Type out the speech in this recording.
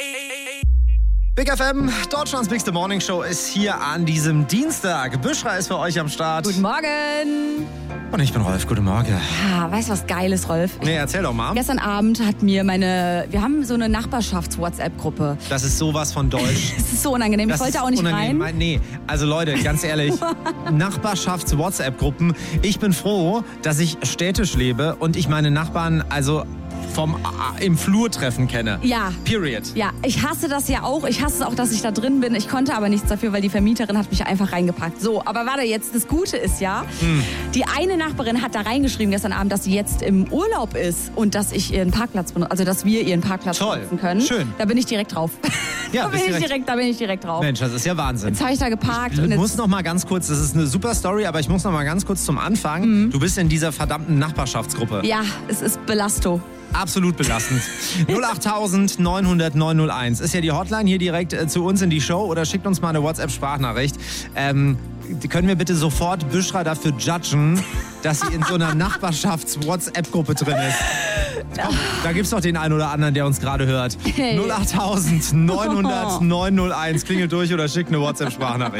Big FM, Deutschlands Bigste Morning Show ist hier an diesem Dienstag. Büschra ist für euch am Start. Guten Morgen. Und ich bin Rolf. Guten Morgen. Weißt du, was geil ist, Rolf? Nee, erzähl doch mal. Gestern Abend hat mir wir haben so eine Nachbarschafts-WhatsApp-Gruppe. Das ist sowas von deutsch. Das ist so unangenehm. Ich wollte auch nicht rein. Nee, also Leute, ganz ehrlich, Nachbarschafts-WhatsApp-Gruppen. Ich bin froh, dass ich städtisch lebe und ich meine Nachbarn im Flur treffen kenne. Ja. Period. Ja, ich hasse das ja auch. Ich hasse es auch, dass ich da drin bin. Ich konnte aber nichts dafür, weil die Vermieterin hat mich einfach reingepackt. So, aber warte, jetzt das Gute ist ja, die eine Nachbarin hat da reingeschrieben gestern Abend, dass sie jetzt im Urlaub ist und dass ich ihren Parkplatz benutze, also dass wir ihren Parkplatz benutzen können. Schön. Da bin ich direkt drauf. Ja, da bin ich direkt drauf. Mensch, das ist ja Wahnsinn. Jetzt habe ich da geparkt. Ich muss noch mal ganz kurz, das ist eine super Story, aber ich muss noch mal ganz kurz zum Anfang. Du bist in dieser verdammten Nachbarschaftsgruppe. Ja, es ist Belasto. Absolut belastend. 08000 900 901 ist ja die Hotline hier direkt zu uns in die Show oder schickt uns mal eine WhatsApp-Sprachnachricht. Können wir bitte sofort Büschra dafür judgen, dass sie in so einer Nachbarschafts-WhatsApp-Gruppe drin ist? Komm, da gibt's doch den einen oder anderen, der uns gerade hört. 08000 900 901 klingelt durch oder schickt eine WhatsApp-Sprachnachricht.